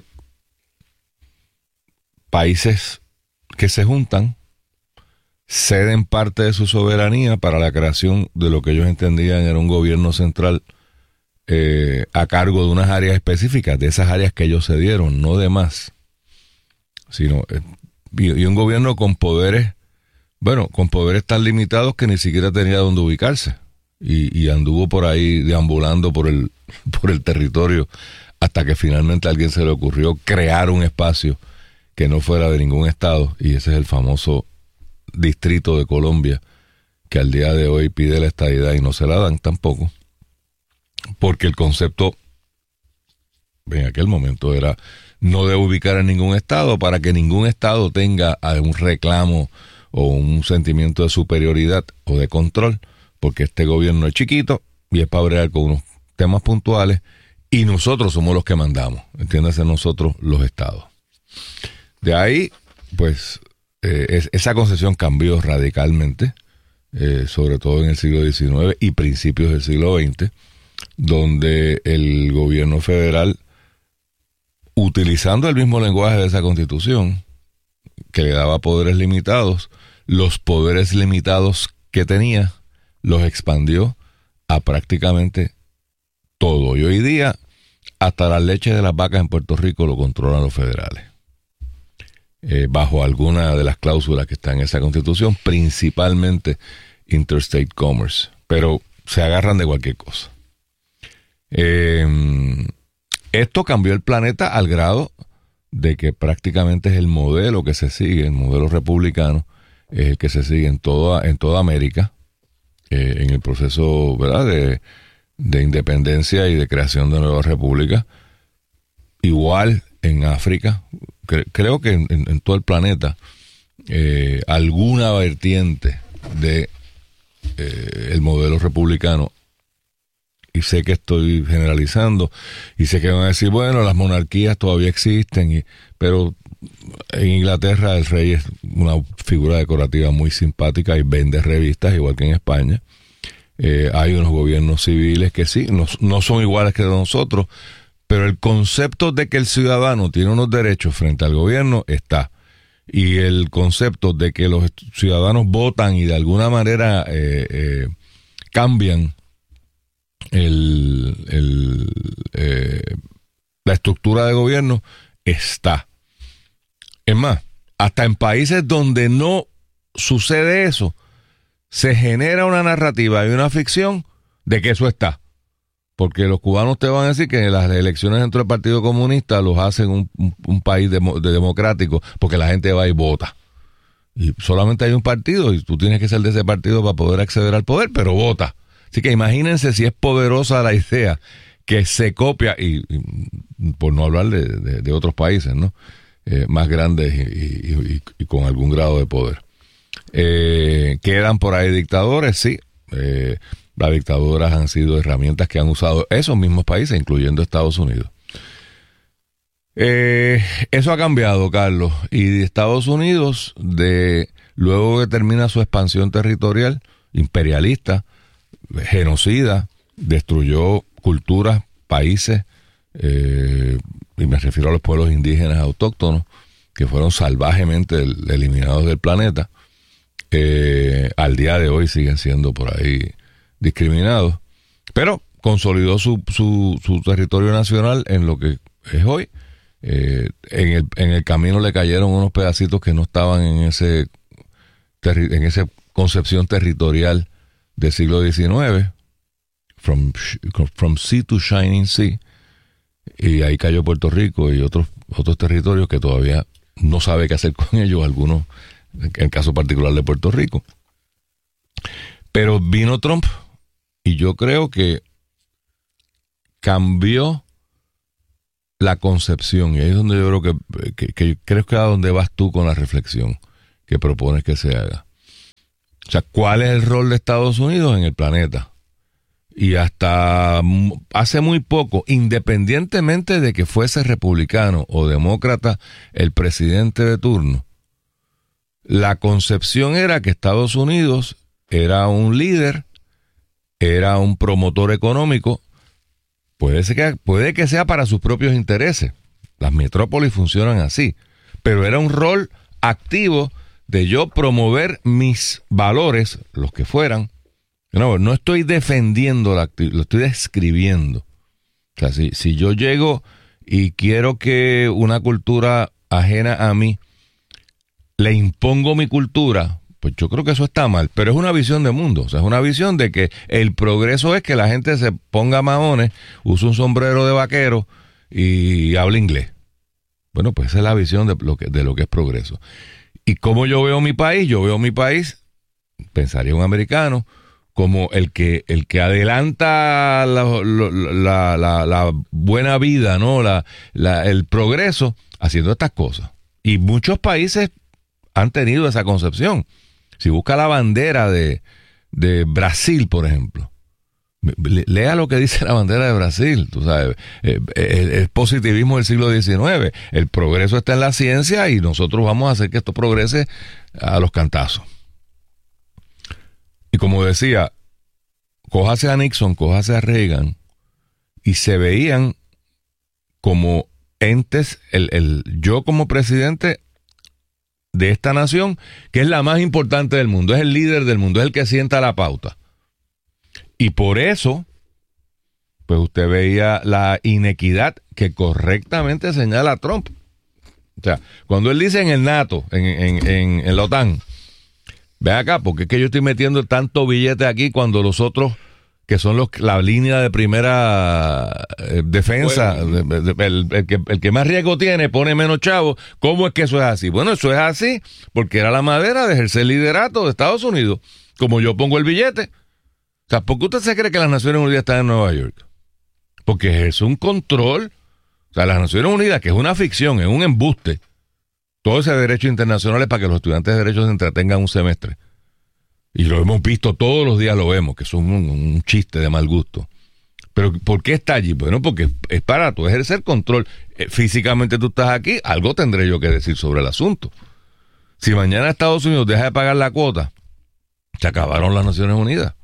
países que se juntan, ceden parte de su soberanía para la creación de lo que ellos entendían era un gobierno central a cargo de unas áreas específicas, de esas áreas que ellos cedieron, no de más, sino y un gobierno con poderes, con poderes tan limitados que ni siquiera tenía dónde ubicarse y anduvo por ahí deambulando por el territorio hasta que finalmente a alguien se le ocurrió crear un espacio que no fuera de ningún estado, y ese es el famoso Distrito de Colombia, que al día de hoy pide la estadidad y no se la dan tampoco, porque el concepto en aquel momento era no de ubicar en ningún estado para que ningún estado tenga un reclamo o un sentimiento de superioridad o de control, porque este gobierno es chiquito y es para bregar con unos temas puntuales y nosotros somos los que mandamos, entiéndase, nosotros los estados. De ahí, pues, esa concepción cambió radicalmente, sobre todo en el siglo XIX y principios del siglo XX, donde el gobierno federal, utilizando el mismo lenguaje de esa constitución, que le daba poderes limitados, los poderes limitados que tenía, los expandió a prácticamente todo. Y hoy día, hasta las leches de las vacas en Puerto Rico lo controlan los federales. Bajo alguna de las cláusulas que están en esa constitución, principalmente interstate commerce, pero se agarran de cualquier cosa. Esto cambió el planeta al grado de que prácticamente es el modelo que se sigue, el modelo republicano, es el que se sigue en toda América, en el proceso, ¿verdad?, de independencia y de creación de nuevas repúblicas. Igual en África, creo que en todo el planeta, alguna vertiente de el modelo republicano, y sé que estoy generalizando, y sé que van a decir, bueno, las monarquías todavía existen, pero en Inglaterra el rey es una figura decorativa muy simpática y vende revistas, igual que en España. Hay unos gobiernos civiles que sí, no son iguales que nosotros, pero el concepto de que el ciudadano tiene unos derechos frente al gobierno está. Y el concepto de que los ciudadanos votan y de alguna manera cambian la estructura de gobierno está. Es más, hasta en países donde no sucede eso, se genera una narrativa y una ficción de que eso está. Porque los cubanos te van a decir que las elecciones dentro del Partido Comunista los hacen un país democrático, porque la gente va y vota. Y solamente hay un partido y tú tienes que ser de ese partido para poder acceder al poder, pero vota. Así que imagínense si es poderosa la idea que se copia, y por no hablar de otros países, ¿no? Más grandes y con algún grado de poder. Quedan por ahí dictadores, sí. Las dictaduras han sido herramientas que han usado esos mismos países, incluyendo Estados Unidos. Eso ha cambiado, Carlos. Y Estados Unidos, luego que termina su expansión territorial, imperialista, genocida, destruyó culturas, países, y me refiero a los pueblos indígenas autóctonos, que fueron salvajemente eliminados del planeta. Al día de hoy siguen siendo por ahí discriminados, pero consolidó su territorio nacional en lo que es hoy. En el camino le cayeron unos pedacitos que no estaban en esa concepción territorial del siglo XIX, from sea to shining sea, y ahí cayó Puerto Rico y otros territorios que todavía no sabe qué hacer con ellos, algunos, en el caso particular de Puerto Rico. Pero vino Trump y yo creo que cambió la concepción, y ahí es donde yo creo que creo que a donde vas tú con la reflexión que propones que se haga. O sea, ¿cuál es el rol de Estados Unidos en el planeta? Y hasta hace muy poco, independientemente de que fuese republicano o demócrata el presidente de turno, la concepción era que Estados Unidos era un líder, era un promotor económico. Puede que sea para sus propios intereses. Las metrópolis funcionan así. Pero era un rol activo de yo promover mis valores, los que fueran. No estoy defendiendo lo estoy describiendo. O sea, si yo llego y quiero que una cultura ajena a mí le impongo mi cultura, pues yo creo que eso está mal, pero es una visión de mundo. O sea, es una visión de que el progreso es que la gente se ponga maones, use un sombrero de vaquero y hable inglés. Bueno, pues esa es la visión de lo que es progreso. ¿Y cómo yo veo mi país? Yo veo mi país, pensaría un americano, como el que adelanta la buena vida, ¿no? El progreso haciendo estas cosas. Y muchos países han tenido esa concepción. Si busca la bandera de Brasil, por ejemplo, lea lo que dice la bandera de Brasil. Tú sabes, el positivismo del siglo XIX. El progreso está en la ciencia y nosotros vamos a hacer que esto progrese a los cantazos. Y como decía, cójase a Nixon, cójase a Reagan, y se veían como entes, yo como presidente de esta nación, que es la más importante del mundo, es el líder del mundo, es el que sienta la pauta. Y por eso, pues usted veía la inequidad que correctamente señala Trump. O sea, cuando él dice en el NATO, en la OTAN, ve acá, porque es que yo estoy metiendo tanto billete aquí cuando los otros, que son la línea de primera defensa, el que más riesgo tiene, pone menos chavos. ¿Cómo es que eso es así? Bueno, eso es así porque era la manera de ejercer liderato de Estados Unidos. Como yo pongo el billete. O sea, ¿por qué usted se cree que las Naciones Unidas están en Nueva York? Porque ejerce un control. O sea, las Naciones Unidas, que es una ficción, es un embuste. Todo ese derecho internacional es para que los estudiantes de derecho se entretengan un semestre. Y lo hemos visto todos los días, lo vemos, que es un chiste de mal gusto. Pero ¿por qué está allí? Bueno, porque es para tú ejercer control. Físicamente tú estás aquí, algo tendré yo que decir sobre el asunto. Si mañana Estados Unidos deja de pagar la cuota, se acabaron las Naciones Unidas.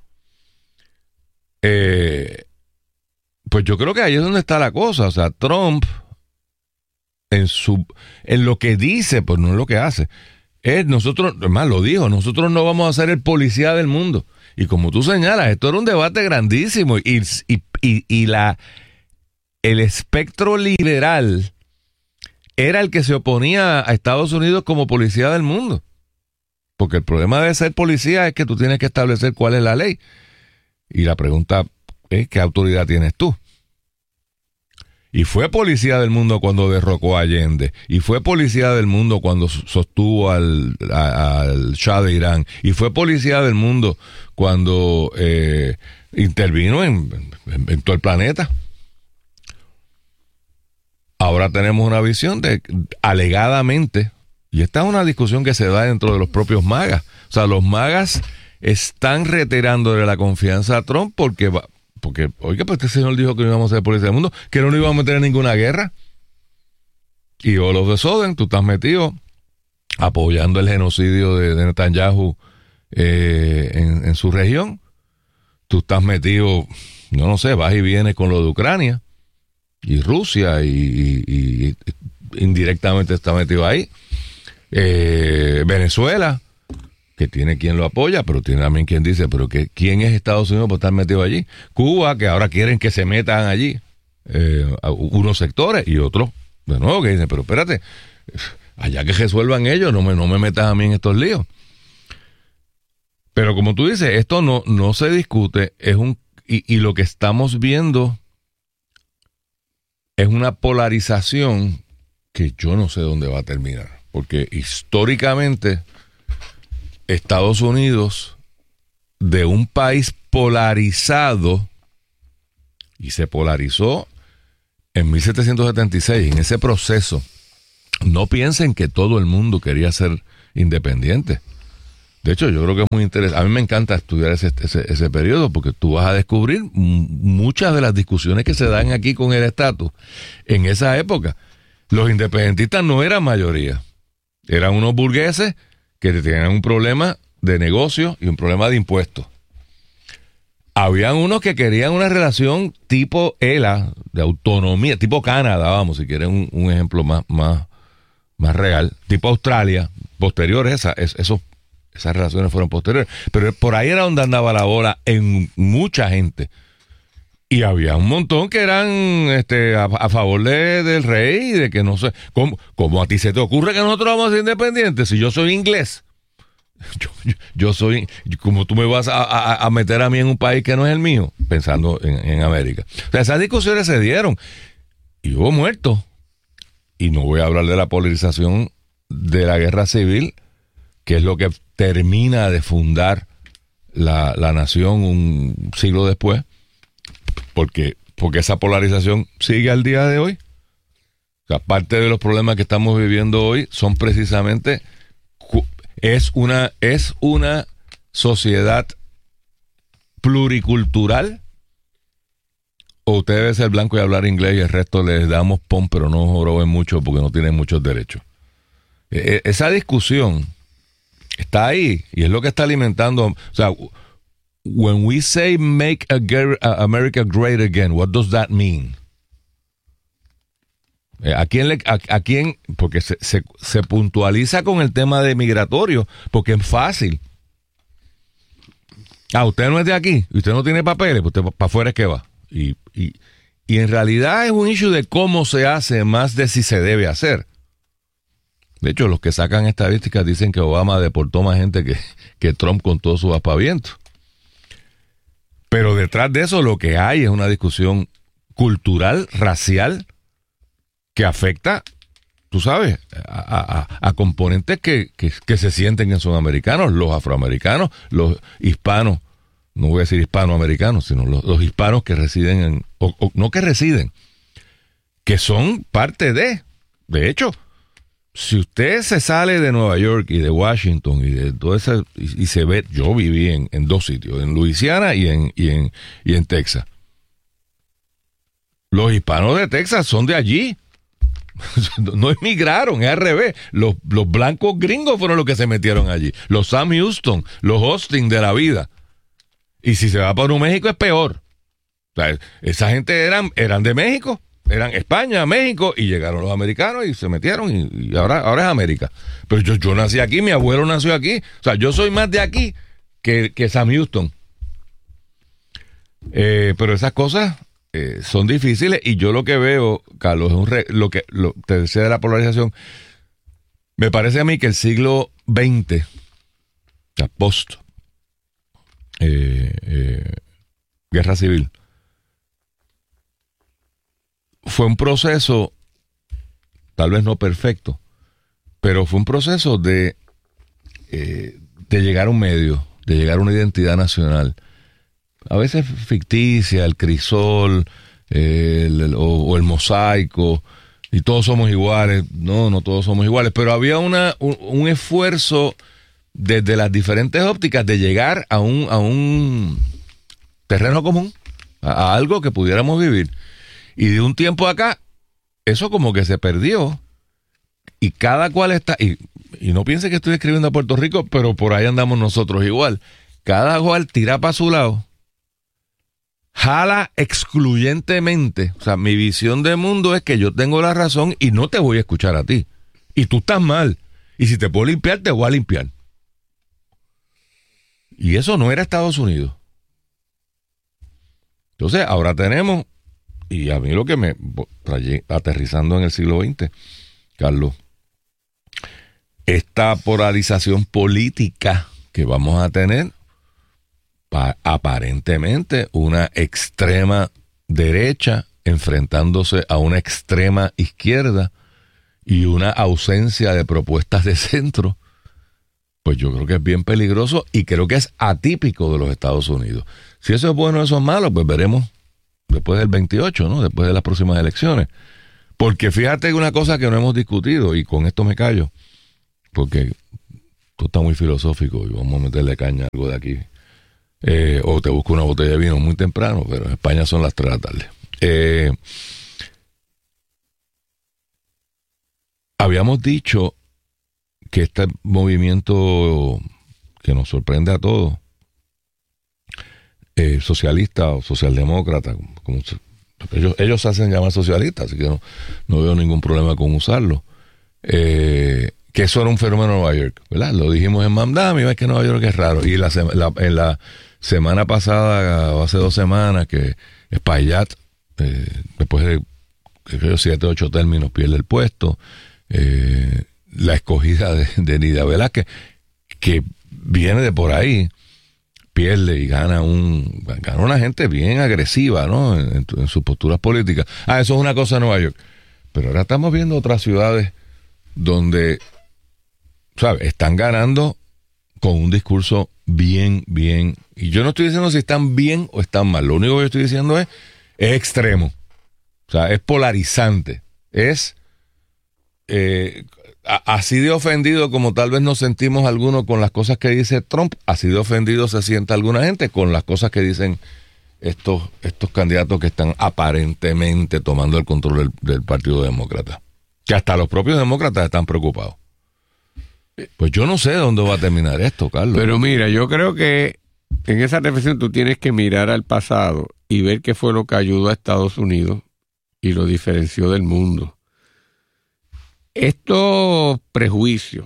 Pues yo creo que ahí es donde está la cosa. O sea, Trump, en lo que dice, pues no es lo que hace. Nosotros, además lo dijo, nosotros no vamos a ser el policía del mundo. Y como tú señalas, esto era un debate grandísimo. Y el espectro liberal era el que se oponía a Estados Unidos como policía del mundo. Porque el problema de ser policía es que tú tienes que establecer cuál es la ley. Y la pregunta es, ¿qué autoridad tienes tú? Y fue policía del mundo cuando derrocó a Allende. Y fue policía del mundo cuando sostuvo al Shah de Irán. Y fue policía del mundo cuando intervino en todo el planeta. Ahora tenemos una visión de, alegadamente, y esta es una discusión que se da dentro de los propios magas. O sea, los magas están retirándole la confianza a Trump porque, oiga, pues este señor dijo que no íbamos a ser policía del mundo, que no nos íbamos a meter en ninguna guerra. Y all of a sudden, tú estás metido apoyando el genocidio de Netanyahu en su región. Tú estás metido, yo no sé, vas y vienes con lo de Ucrania y Rusia y indirectamente está metido ahí. Venezuela, que tiene quien lo apoya, pero tiene también quien dice, pero ¿quién es Estados Unidos por estar metido allí? Cuba, que ahora quieren que se metan allí unos sectores y otros, de nuevo, que dicen, pero espérate, allá que resuelvan ellos, no me metas a mí en estos líos. Pero como tú dices, esto no se discute, y lo que estamos viendo es una polarización que yo no sé dónde va a terminar. Porque históricamente Estados Unidos, de un país polarizado, y se polarizó en 1776, en ese proceso, no piensen que todo el mundo quería ser independiente. De hecho, yo creo que es muy interesante. A mí me encanta estudiar ese periodo porque tú vas a descubrir muchas de las discusiones que se dan aquí con el estatus. En esa época, los independentistas no eran mayoría. Eran unos burgueses que tenían un problema de negocio y un problema de impuestos. Habían unos que querían una relación tipo ELA, de autonomía, tipo Canadá, vamos, si quieren un ejemplo más real, tipo Australia, posteriores, esas relaciones fueron posteriores, pero por ahí era donde andaba la bola en mucha gente. Y había un montón que eran a favor del rey, de que no sé, ¿cómo a ti se te ocurre que nosotros vamos a ser independientes si yo soy inglés? Yo soy, como tú me vas a meter a mí en un país que no es el mío, pensando en América. O sea, esas discusiones se dieron y hubo muertos. Y no voy a hablar de la polarización de la guerra civil, que es lo que termina de fundar la nación un siglo después, porque esa polarización sigue al día de hoy. O sea, parte de los problemas que estamos viviendo hoy son precisamente, es una sociedad pluricultural, o usted debe ser blanco y hablar inglés y el resto les damos pon, pero no joroben mucho porque no tienen muchos derechos. Esa discusión está ahí y es lo que está alimentando. O sea, when we say make America great again, what does that mean? ¿A quién? Porque se puntualiza con el tema de migratorio, porque es fácil. Usted no es de aquí, y usted no tiene papeles, pues usted para afuera es que va. Y en realidad es un issue de cómo se hace, más de si se debe hacer. De hecho, los que sacan estadísticas dicen que Obama deportó más gente que Trump con todo su aspaviento. Pero detrás de eso lo que hay es una discusión cultural, racial, que afecta, tú sabes, a componentes que se sienten que son americanos, los afroamericanos, los hispanos, no voy a decir hispanoamericanos, sino los hispanos que residen o no que residen, que son parte de hecho, si usted se sale de Nueva York y de Washington y de todo eso, y se ve, yo viví en dos sitios, en Luisiana y en Texas. Los hispanos de Texas son de allí. No emigraron, es al revés. Los blancos gringos fueron los que se metieron allí. Los Sam Houston, los Austin de la vida. Y si se va para Nuevo México es peor. O sea, esa gente eran de México, eran España, México, y llegaron los americanos y se metieron y ahora es América. Pero yo nací aquí, mi abuelo nació aquí. O sea, yo soy más de aquí que Sam Houston. Pero esas cosas son difíciles, y yo lo que veo, Carlos, lo te decía de la polarización, me parece a mí que el siglo XX, o sea, post guerra civil, fue un proceso, tal vez no perfecto, pero fue un proceso de llegar a un medio, de llegar a una identidad nacional, a veces ficticia, el crisol, o el mosaico, y todos somos iguales. No todos somos iguales, pero había un esfuerzo desde las diferentes ópticas de llegar a un terreno común, a algo que pudiéramos vivir. Y de un tiempo acá, eso como que se perdió, y cada cual está, y no piense que estoy escribiendo a Puerto Rico, pero por ahí andamos nosotros igual. Cada cual tira para su lado, jala excluyentemente. O sea, mi visión de mundo es que yo tengo la razón y no te voy a escuchar a ti. Y tú estás mal. Y si te puedo limpiar, te voy a limpiar. Y eso no era Estados Unidos. Entonces, ahora tenemos, y a mí lo que me trae aterrizando en el siglo XX, Carlos, esta polarización política que vamos a tener, aparentemente una extrema derecha enfrentándose a una extrema izquierda y una ausencia de propuestas de centro, pues yo creo que es bien peligroso y creo que es atípico de los Estados Unidos. Si eso es bueno o eso es malo, pues veremos después del 28, ¿no? Después de las próximas elecciones. Porque fíjate una cosa que no hemos discutido, y con esto me callo, porque tú estás muy filosófico y vamos a meterle caña a algo de aquí. O te busco una botella de vino muy temprano, pero en España son las 3 de la tarde. Habíamos dicho que este movimiento que nos sorprende a todos, socialista o socialdemócrata, como ellos se hacen llamar socialistas, así que no veo ningún problema con usarlo, que eso era un fenómeno en Nueva York, ¿verdad? Lo dijimos en Mamdami, ves que Nueva York es raro, y en la semana pasada, o hace 2 semanas, que Espaillat, después de 7 o 8 términos, pierde el puesto. La escogida de Nidia Velázquez, que viene de por ahí, pierde y gana una gente bien agresiva, ¿no? En sus posturas políticas. Eso es una cosa de Nueva York. Pero ahora estamos viendo otras ciudades donde, ¿sabes? Están ganando con un discurso bien, y yo no estoy diciendo si están bien o están mal. Lo único que yo estoy diciendo es extremo. O sea, es polarizante. Es así de ofendido como tal vez nos sentimos algunos con las cosas que dice Trump, así de ofendido se siente alguna gente con las cosas que dicen estos candidatos que están aparentemente tomando el control del Partido Demócrata. Que hasta los propios demócratas están preocupados. Pues yo no sé dónde va a terminar esto, Carlos. Pero mira, yo creo que en esa reflexión tú tienes que mirar al pasado y ver qué fue lo que ayudó a Estados Unidos y lo diferenció del mundo. Estos prejuicios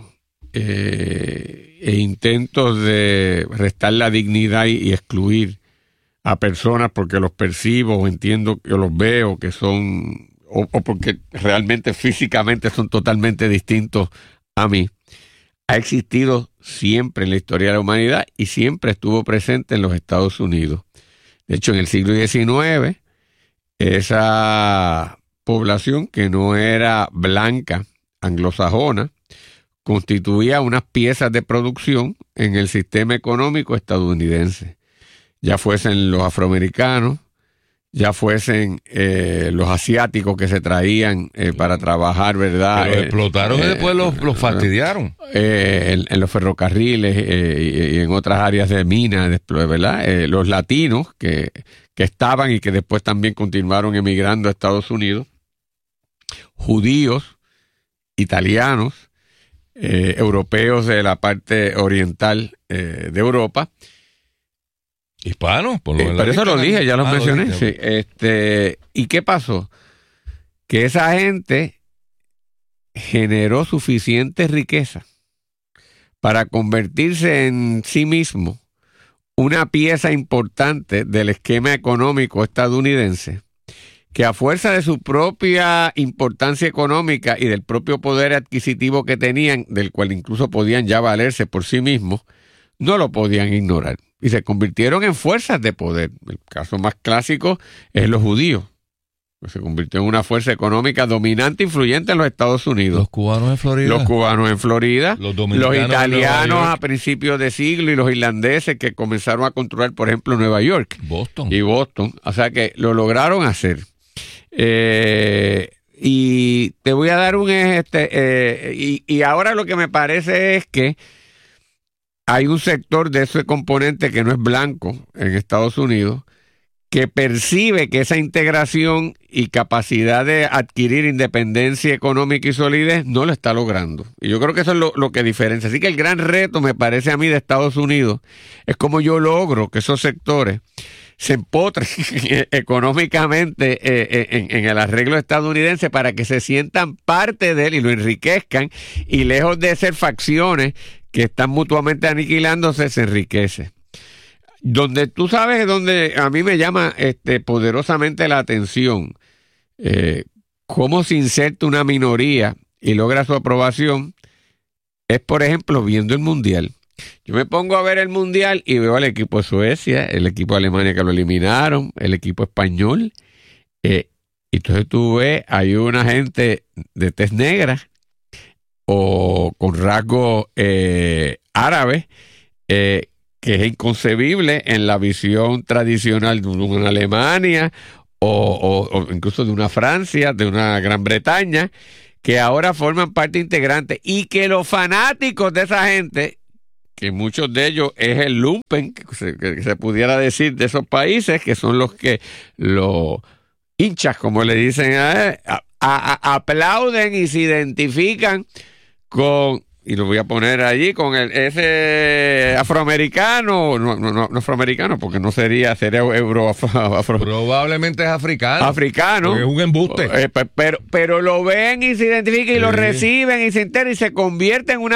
e intentos de restar la dignidad y excluir a personas porque los percibo o entiendo que los veo que son o porque realmente físicamente son totalmente distintos a mí, ha existido siempre en la historia de la humanidad y siempre estuvo presente en los Estados Unidos. De hecho, en el siglo XIX, esa población que no era blanca, anglosajona, constituía unas piezas de producción en el sistema económico estadounidense. Ya fuesen los afroamericanos, ya fuesen los asiáticos que se traían para trabajar, ¿verdad? Pero explotaron y después los fastidiaron. En los ferrocarriles y en otras áreas de minas, ¿verdad? Los latinos que estaban y que después también continuaron emigrando a Estados Unidos, judíos, italianos, europeos de la parte oriental de Europa. Hispanos, por lo menos. Pero eso lo dije, ya los mencioné. Sí. ¿Y qué pasó? Que esa gente generó suficiente riqueza para convertirse en sí mismo una pieza importante del esquema económico estadounidense, que a fuerza de su propia importancia económica y del propio poder adquisitivo que tenían, del cual incluso podían ya valerse por sí mismos, no lo podían ignorar. Y se convirtieron en fuerzas de poder. El caso más clásico es los judíos. Se convirtió en una fuerza económica dominante, influyente en los Estados Unidos. Los cubanos en Florida. Los italianos a principios de siglo y los irlandeses que comenzaron a controlar, por ejemplo, Nueva York. Boston. O sea que lo lograron hacer. Y te voy a dar y ahora lo que me parece es que hay un sector de ese componente que no es blanco en Estados Unidos que percibe que esa integración y capacidad de adquirir independencia económica y solidez no lo está logrando. Y yo creo que eso es lo que diferencia. Así que el gran reto, me parece a mí, de Estados Unidos es cómo yo logro que esos sectores se empotren económicamente en el arreglo estadounidense para que se sientan parte de él y lo enriquezcan, y lejos de ser facciones que están mutuamente aniquilándose, se enriquece. Donde tú sabes, donde a mí me llama poderosamente la atención, cómo se inserta una minoría y logra su aprobación, es, por ejemplo, viendo el Mundial. Yo me pongo a ver el Mundial y veo al equipo de Suecia, el equipo de Alemania que lo eliminaron, el equipo español, Y entonces tú ves, hay una gente de tez negra o con rasgos árabes, que es inconcebible en la visión tradicional de una Alemania o incluso de una Francia, de una Gran Bretaña, que ahora forman parte integrante, y que los fanáticos de esa gente, que muchos de ellos es el lumpen, que se pudiera decir, de esos países, que son los hinchas, como le dicen aplauden y se identifican con, y lo voy a poner allí, con ese afroamericano, no afroamericano, porque no sería afro. Probablemente es africano. Africano. Es un embuste. Pero lo ven y se identifican y lo reciben y se enteran y se convierten en una